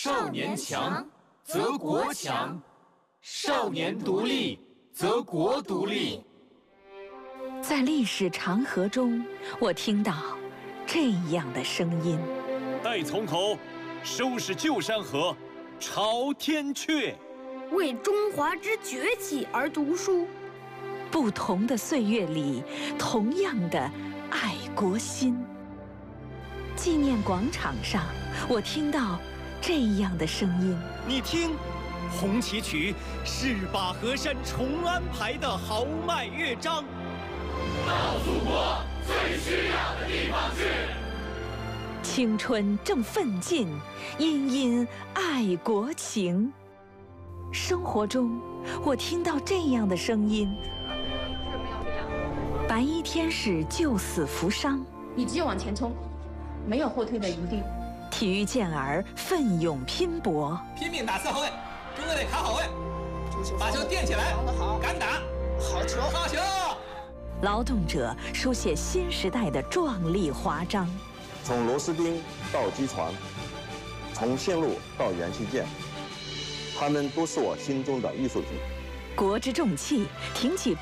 少年强则国强，少年独立则国独立。 在历史长河中，我听到这样的声音： 待从头，收拾旧山河，朝天阙。 为中华之崛起而读书。 不同的岁月里，同样的爱国心。纪念广场上，我听到这样的声音： 你听，红旗曲是把河山重安排的豪迈乐章。 到祖国最需要的地方去。 青春正奋进，殷殷爱国情。生活中，我听到这样的声音：白衣天使救死扶伤， 你只有往前冲，没有后退的余地。 体育健儿奋勇拼搏， 拼命打四后卫，中卫得卡好位，把球垫起来，敢打，好球，好球！ 劳动者书写新时代的壮丽华章。 从螺丝钉到机床，从线路到元器件，他们都是我心中的艺术品。 国之重器，挺起